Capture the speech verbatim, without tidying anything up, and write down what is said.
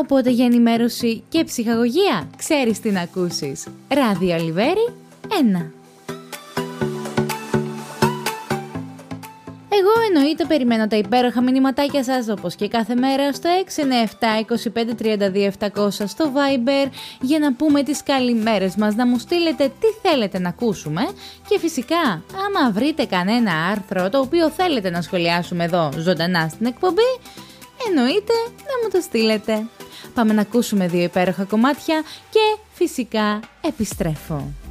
Οπότε για ενημέρωση και ψυχαγωγία ξέρεις τι να ακούσεις. Ράδιο Αλιβέρι ένα. Εγώ εννοείται περιμένω τα υπέροχα μηνυματάκια σας όπως και κάθε μέρα στο έξι εννιά επτά είκοσι πέντε τριάντα δύο επτακόσια στο Viber για να πούμε τις καλημέρες μας, να μου στείλετε τι θέλετε να ακούσουμε και φυσικά άμα βρείτε κανένα άρθρο το οποίο θέλετε να σχολιάσουμε εδώ ζωντανά στην εκπομπή, εννοείται να μου το στείλετε. Πάμε να ακούσουμε δύο υπέροχα κομμάτια και φυσικά επιστρέφω.